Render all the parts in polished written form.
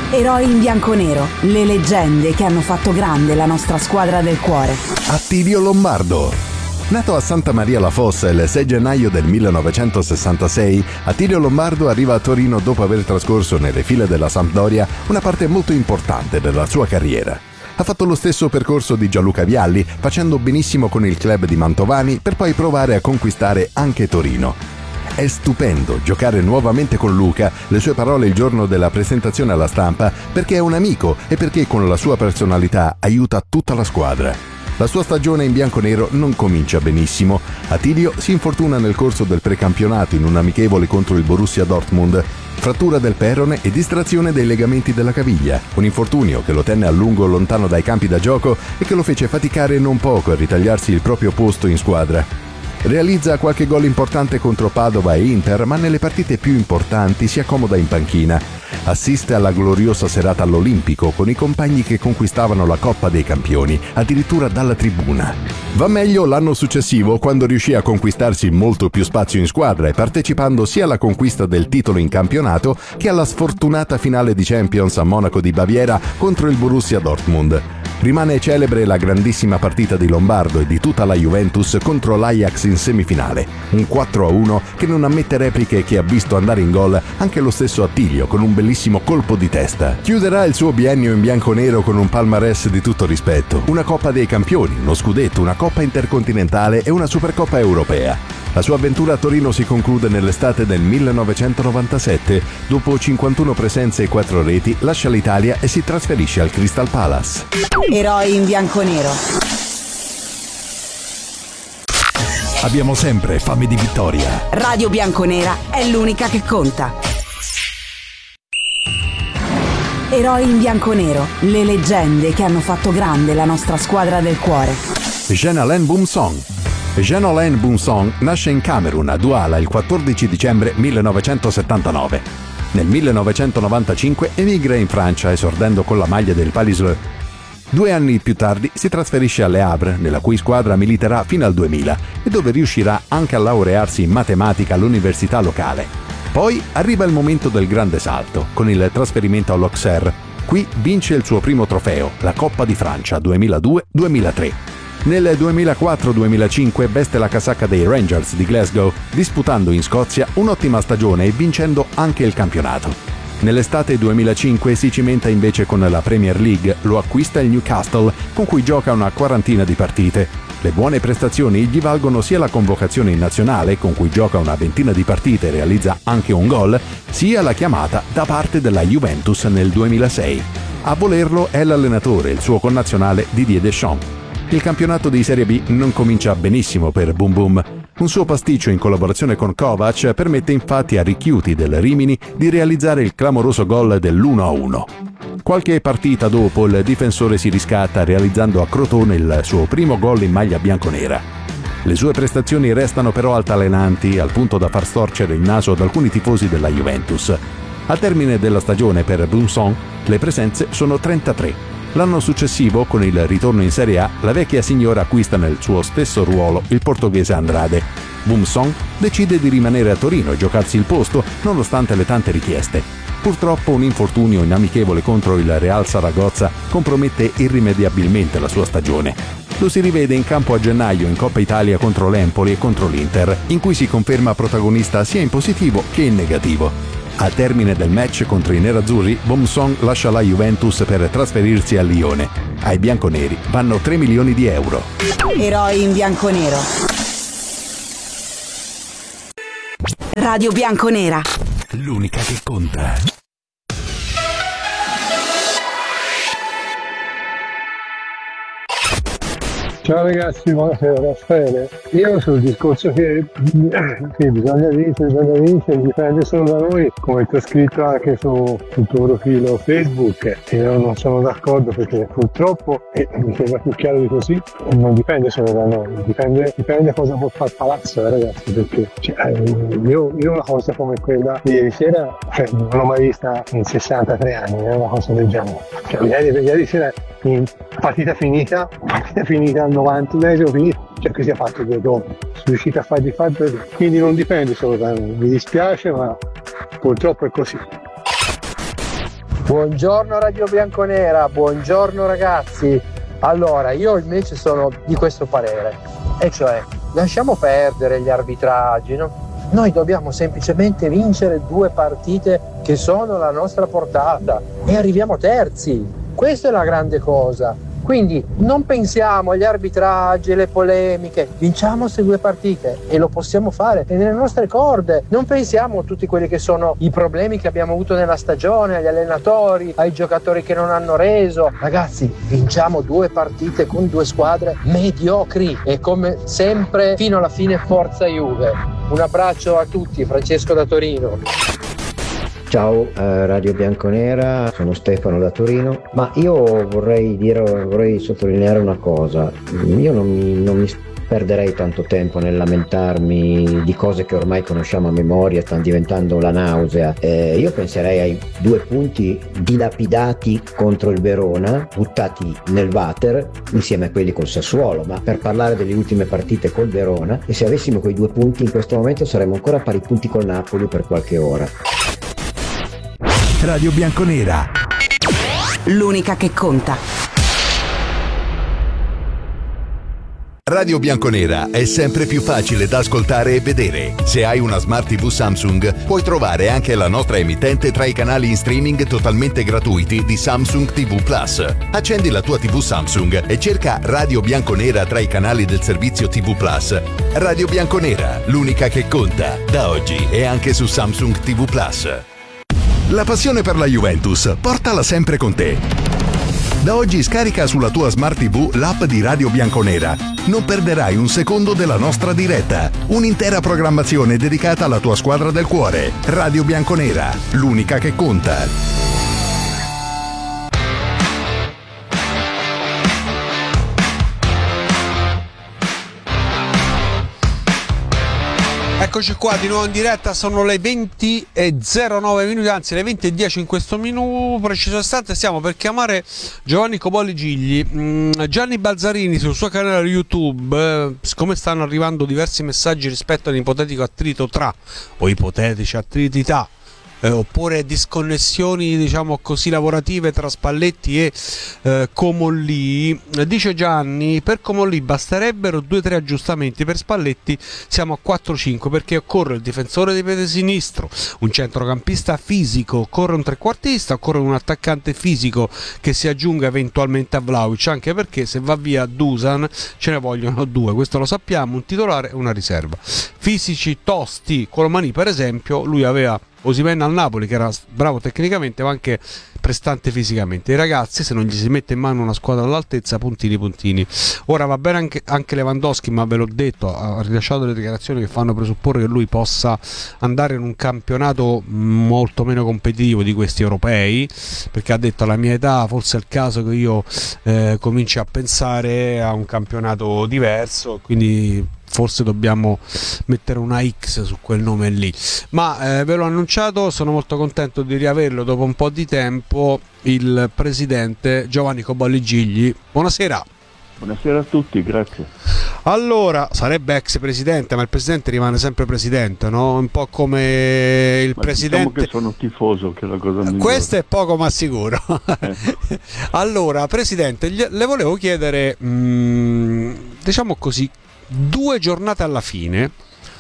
Eroi in bianconero, le leggende che hanno fatto grande la nostra squadra del cuore. Attilio Lombardo. Nato a Santa Maria la Fossa il 6 gennaio del 1966, Attilio Lombardo arriva a Torino dopo aver trascorso nelle file della Sampdoria una parte molto importante della sua carriera. Ha fatto lo stesso percorso di Gianluca Vialli, facendo benissimo con il club di Mantovani per poi provare a conquistare anche Torino. È stupendo giocare nuovamente con Luca, le sue parole il giorno della presentazione alla stampa, perché è un amico e perché con la sua personalità aiuta tutta la squadra. La sua stagione in bianconero non comincia benissimo. Attilio si infortuna nel corso del precampionato in un amichevole contro il Borussia Dortmund. Frattura del perone e distrazione dei legamenti della caviglia, un infortunio che lo tenne a lungo lontano dai campi da gioco e che lo fece faticare non poco a ritagliarsi il proprio posto in squadra. Realizza qualche gol importante contro Padova e Inter, ma nelle partite più importanti si accomoda in panchina. Assiste alla gloriosa serata all'Olimpico con i compagni che conquistavano la Coppa dei Campioni, addirittura dalla tribuna. Va meglio l'anno successivo, quando riuscì a conquistarsi molto più spazio in squadra e partecipando sia alla conquista del titolo in campionato che alla sfortunata finale di Champions a Monaco di Baviera contro il Borussia Dortmund. Rimane celebre la grandissima partita di Lombardo e di tutta la Juventus contro l'Ajax in semifinale, un 4-1 che non ammette repliche e che ha visto andare in gol anche lo stesso Attilio con un bellissimo colpo di testa. Chiuderà il suo biennio in bianconero con un palmarès di tutto rispetto, una Coppa dei Campioni, uno scudetto, una Coppa Intercontinentale e una Supercoppa Europea. La sua avventura a Torino si conclude nell'estate del 1997. Dopo 51 presenze e 4 reti, lascia l'Italia e si trasferisce al Crystal Palace. Eroi in bianconero. Abbiamo sempre fame di vittoria. Radio Bianconera è l'unica che conta. Eroi in bianconero, le leggende che hanno fatto grande la nostra squadra del cuore. Jean-Alain Boumsong. Jean-Alain Boumsong nasce in Camerun, a Douala, il 14 dicembre 1979. Nel 1995 emigra in Francia, esordendo con la maglia del Palaiseau. 2 anni più tardi si trasferisce alle Havre, nella cui squadra militerà fino al 2000 e dove riuscirà anche a laurearsi in matematica all'università locale. Poi arriva il momento del grande salto, con il trasferimento all'Auxerre. Qui vince il suo primo trofeo, la Coppa di Francia 2002-2003. Nel 2004-2005 veste la casacca dei Rangers di Glasgow, disputando in Scozia un'ottima stagione e vincendo anche il campionato. Nell'estate 2005 si cimenta invece con la Premier League, lo acquista il Newcastle, con cui gioca una quarantina di partite. Le buone prestazioni gli valgono sia la convocazione in nazionale, con cui gioca una ventina di partite e realizza anche un gol, sia la chiamata da parte della Juventus nel 2006. A volerlo è l'allenatore, il suo connazionale Didier Deschamps. Il campionato di Serie B non comincia benissimo per Boum Boum. Un suo pasticcio in collaborazione con Kovac permette infatti a Richiuti del Rimini di realizzare il clamoroso gol dell'1-1. Qualche partita dopo il difensore si riscatta realizzando a Crotone il suo primo gol in maglia bianconera. Le sue prestazioni restano però altalenanti, al punto da far storcere il naso ad alcuni tifosi della Juventus. Al termine della stagione per Boumsong le presenze sono 33. L'anno successivo, con il ritorno in Serie A, la vecchia signora acquista nel suo stesso ruolo il portoghese Andrade. Boumsong decide di rimanere a Torino e giocarsi il posto, nonostante le tante richieste. Purtroppo un infortunio in amichevole contro il Real Saragozza compromette irrimediabilmente la sua stagione. Lo si rivede in campo a gennaio in Coppa Italia contro l'Empoli e contro l'Inter, in cui si conferma protagonista sia in positivo che in negativo. Al termine del match contro i nerazzurri, Boumsong lascia la Juventus per trasferirsi a Lione. Ai bianconeri vanno 3 milioni di euro. Eroi in bianconero. Radio Bianconera. L'unica che conta. Ciao ragazzi, buonasera, Raffaele. Io sul discorso che sì, bisogna vincere, dipende solo da noi, come ti ho scritto anche sul tuo profilo Facebook, io non sono d'accordo perché purtroppo, e mi sembra più chiaro di così, non dipende solo da noi, dipende cosa può fare il Palazzo, ragazzi, perché io una cosa come quella di ieri sera non l'ho mai vista in 63 anni, è una cosa del genere. Ieri sera in partita finita al 90esimo finito, che si è fatto 2 gol, sono riuscito a fargli fare 2 gol, quindi non dipende solo da noi, mi dispiace ma purtroppo è così. Buongiorno Radio Bianconera, buongiorno ragazzi. Allora, io invece sono di questo parere, e cioè lasciamo perdere gli arbitraggi, no? Noi dobbiamo semplicemente vincere 2 partite che sono alla nostra portata e arriviamo terzi. Questa è la grande cosa. Quindi non pensiamo agli arbitraggi, alle polemiche, vinciamo queste 2 partite e lo possiamo fare, è nelle nostre corde. Non pensiamo a tutti quelli che sono i problemi che abbiamo avuto nella stagione, agli allenatori, ai giocatori che non hanno reso. Ragazzi, vinciamo 2 partite con 2 squadre mediocri e come sempre fino alla fine forza Juve. Un abbraccio a tutti, Francesco da Torino. Ciao Radio Bianconera, sono Stefano da Torino, ma io vorrei sottolineare una cosa. Io non mi perderei tanto tempo nel lamentarmi di cose che ormai conosciamo a memoria, stanno diventando la nausea. Io penserei ai 2 punti dilapidati contro il Verona, buttati nel water insieme a quelli col Sassuolo, ma per parlare delle ultime partite col Verona, e se avessimo quei 2 punti in questo momento saremmo ancora a pari punti col Napoli per qualche ora. Radio Bianconera, l'unica che conta. Radio Bianconera è sempre più facile da ascoltare e vedere. Se hai una Smart TV Samsung, puoi trovare anche la nostra emittente tra i canali in streaming totalmente gratuiti di Samsung TV Plus. Accendi la tua TV Samsung e cerca Radio Bianconera tra i canali del servizio TV Plus. Radio Bianconera, l'unica che conta, da oggi e anche su Samsung TV Plus. La passione per la Juventus, portala sempre con te. Da oggi scarica sulla tua Smart TV l'app di Radio Bianconera. Non perderai un secondo della nostra diretta. Un'intera programmazione dedicata alla tua squadra del cuore. Radio Bianconera, l'unica che conta. Eccoci qua di nuovo in diretta, sono le 20:09 minuti, anzi le 20:10 in questo minuto preciso istante. Stiamo per chiamare Giovanni Copoli Gigli. Gianni Balzarini sul suo canale YouTube, siccome stanno arrivando diversi messaggi rispetto all'ipotetico attrito tra, o ipotetici attriti tra, oppure disconnessioni diciamo così lavorative tra Spalletti e Comolli, dice Gianni, per Comolli basterebbero 2-3 aggiustamenti, per Spalletti siamo a 4-5 perché occorre il difensore di piede sinistro, un centrocampista fisico, occorre un trequartista, occorre un attaccante fisico che si aggiunga eventualmente a Vlahovic, anche perché se va via Dusan ce ne vogliono 2, questo lo sappiamo, un titolare e una riserva. Fisici tosti, Colomani per esempio, lui aveva Osimhen al Napoli che era bravo tecnicamente ma anche prestante fisicamente. I ragazzi, se non gli si mette in mano una squadra all'altezza, puntini. Ora va bene anche Lewandowski, ma ve l'ho detto, ha rilasciato le dichiarazioni che fanno presupporre che lui possa andare in un campionato molto meno competitivo di questi europei, perché ha detto alla mia età forse è il caso che io cominci a pensare a un campionato diverso, quindi forse dobbiamo mettere una X su quel nome lì, ma ve l'ho annunciato, sono molto contento di riaverlo dopo un po' di tempo, il presidente Giovanni Copoli Gigli. Buonasera. Buonasera a tutti, grazie. Allora, sarebbe ex presidente, ma il presidente rimane sempre presidente, no? Un po' come il presidente. Diciamo che sono tifoso, che è la cosa migliore. Questo è poco ma sicuro. Allora, presidente, le volevo chiedere, diciamo così, 2 giornate alla fine,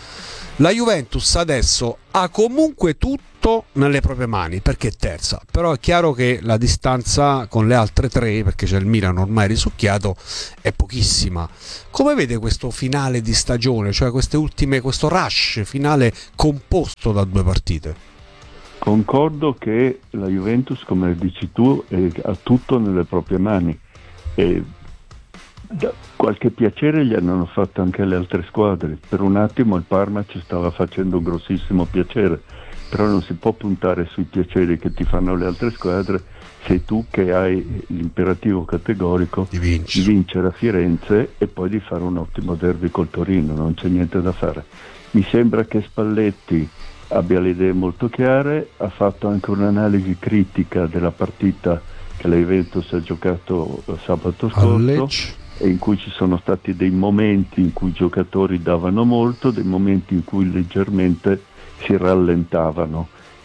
la Juventus adesso ha comunque tutto nelle proprie mani perché è terza, però è chiaro che la distanza con le altre 3, perché c'è il Milan ormai risucchiato, è pochissima. Come vede questo finale di stagione, cioè questo rush finale composto da 2 partite? Concordo che la Juventus, come dici tu, ha tutto nelle proprie mani e qualche piacere gli hanno fatto anche le altre squadre. Per un attimo il Parma ci stava facendo un grossissimo piacere, però non si può puntare sui piaceri che ti fanno le altre squadre. Sei tu che hai l'imperativo categorico di vincere a Firenze e poi di fare un ottimo derby col Torino, non c'è niente da fare. Mi sembra che Spalletti abbia le idee molto chiare, ha fatto anche un'analisi critica della partita che la Juventus ha giocato sabato scorso, e in cui ci sono stati dei momenti in cui i giocatori davano molto, dei momenti in cui leggermente si rallentavano,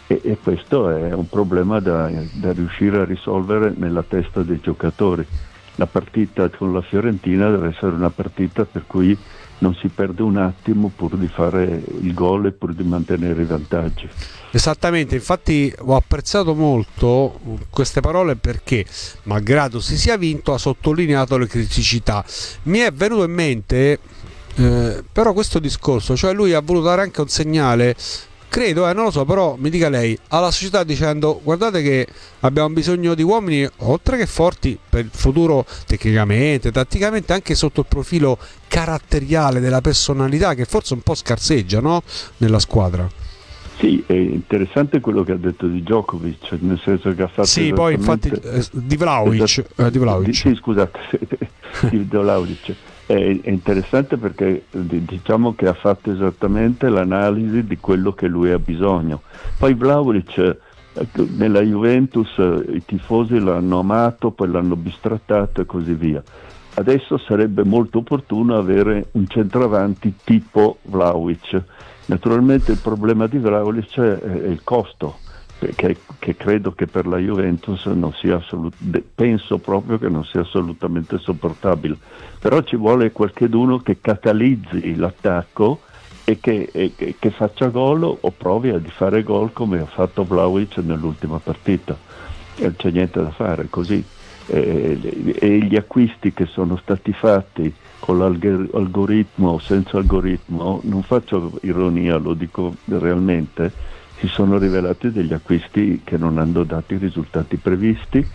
E questo è un problema da riuscire a risolvere nella testa dei giocatori. La partita con la Fiorentina deve essere una partita per cui non si perde un attimo pur di fare il gol e pur di mantenere i vantaggi. Esattamente, infatti ho apprezzato molto queste parole perché, malgrado si sia vinto, ha sottolineato le criticità. Mi è venuto in mente però questo discorso, cioè lui ha voluto dare anche un segnale, credo, non lo so, però mi dica lei, alla società, dicendo: guardate che abbiamo bisogno di uomini oltre che forti per il futuro, tecnicamente, tatticamente, anche sotto il profilo caratteriale della personalità, che forse un po' scarseggia, no? Nella squadra. Sì, è interessante quello che ha detto di Djokovic, nel senso che ha fatto sì, poi infatti di Vlahovic. Sì, scusate, di Vlahovic. È interessante perché diciamo che ha fatto esattamente l'analisi di quello che lui ha bisogno. Poi Vlahovic nella Juventus i tifosi l'hanno amato, poi l'hanno bistrattato e così via. Adesso sarebbe molto opportuno avere un centravanti tipo Vlahovic. Naturalmente il problema di Vlahovic è il costo, che credo che per la Juventus non sia penso proprio che non sia assolutamente sopportabile, però ci vuole qualcheduno che catalizzi l'attacco e che faccia gol o provi a fare gol come ha fatto Vlahovic nell'ultima partita. Non c'è niente da fare così, e gli acquisti che sono stati fatti con l'algoritmo o senza algoritmo, non faccio ironia, lo dico realmente, si sono rivelati degli acquisti che non hanno dato i risultati previsti,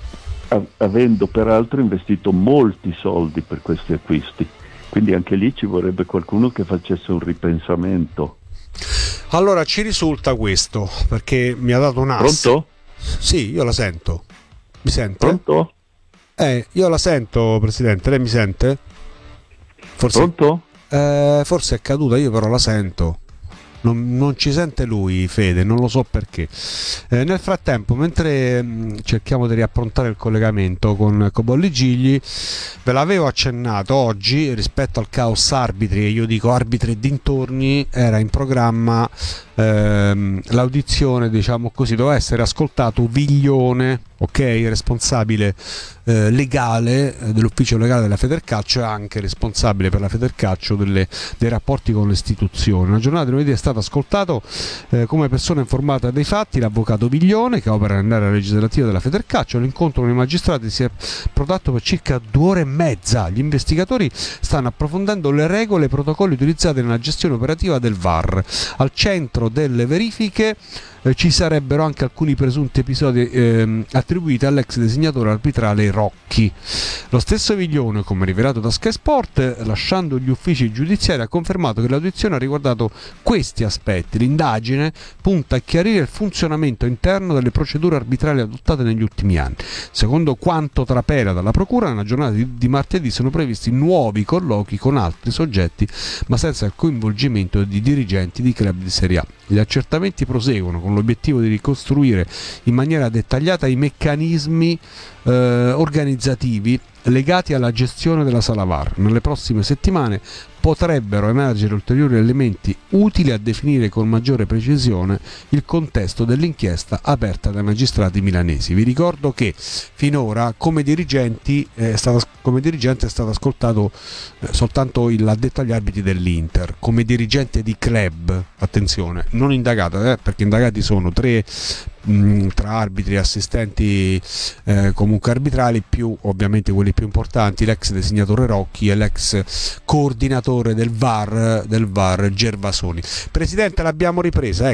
avendo peraltro investito molti soldi per questi acquisti. Quindi anche lì ci vorrebbe qualcuno che facesse un ripensamento. Allora ci risulta questo, perché mi ha dato un asso. Pronto? Sì, io la sento. Mi sente? Pronto? Io la sento, Presidente, lei mi sente? Forse, pronto? Forse è caduta, io però la sento. Non ci sente lui, Fede, non lo so perché. Nel frattempo, mentre cerchiamo di riapprontare il collegamento con Cobolli Gigli, ve l'avevo accennato oggi rispetto al caos arbitri, e io dico arbitri e dintorni, era in programma l'audizione, diciamo così, doveva essere ascoltato Viglione, ok, responsabile legale dell'ufficio legale della Federcalcio e anche responsabile per la Federcalcio dei rapporti con le istituzioni. Una giornata di lunedì è stato ascoltato come persona informata dei fatti l'avvocato Viglione, che opera nell'area legislativa della Federcalcio. L'incontro con i magistrati si è protratto per circa 2 ore e mezza. Gli investigatori stanno approfondendo le regole e i protocolli utilizzati nella gestione operativa del VAR. Al centro delle verifiche ci sarebbero anche alcuni presunti episodi attribuiti all'ex designatore arbitrale Rocchi. Lo stesso Viglione, come rivelato da Sky Sport, lasciando gli uffici giudiziari, ha confermato che l'audizione ha riguardato questi aspetti. L'indagine punta a chiarire il funzionamento interno delle procedure arbitrali adottate negli ultimi anni. Secondo quanto trapela dalla procura, nella giornata di martedì sono previsti nuovi colloqui con altri soggetti, ma senza il coinvolgimento di dirigenti di club di Serie A. Gli accertamenti proseguono con l'obiettivo di ricostruire in maniera dettagliata i meccanismi organizzativi legati alla gestione della sala VAR. Nelle prossime settimane potrebbero emergere ulteriori elementi utili a definire con maggiore precisione il contesto dell'inchiesta aperta dai magistrati milanesi. Vi ricordo che finora come dirigente è stato ascoltato soltanto l'addetto agli arbitri dell'Inter. Come dirigente di club, attenzione, non indagato, perché indagati sono 3 tra arbitri e assistenti comunque arbitrali, più ovviamente quelli più importanti, l'ex designatore Rocchi e l'ex coordinatore del VAR Gervasoni. Presidente, l'abbiamo ripresa,